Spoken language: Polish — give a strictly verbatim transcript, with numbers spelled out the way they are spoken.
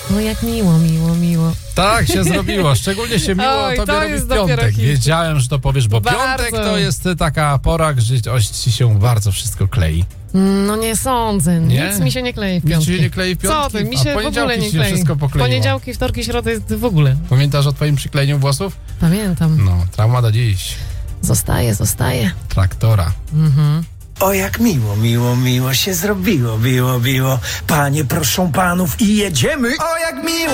O, jak miło, miło, miło. Tak się zrobiło, szczególnie się miło Oj, tobie to robi jest w dopiero piątek. hit. Wiedziałem, że to powiesz, bo Bardzo. piątek to jest taka pora, gdzie oś ci się bardzo wszystko klei. No nie sądzę, Nie? nic mi się nie klei w Nic piątki. ci się nie klei w piątki? Co ty, mi A się w ogóle poniedziałki nie ci się klei. wszystko pokleiło. Poniedziałki, wtorki, środy jest w ogóle. Pamiętasz o twoim przyklejeniu włosów? Pamiętam. No, trauma do dziś. Zostaje, zostaje. Traktora. Mhm. O, jak miło, miło, miło się zrobiło, biło, biło. Panie, proszę panów i jedziemy. O, jak miło.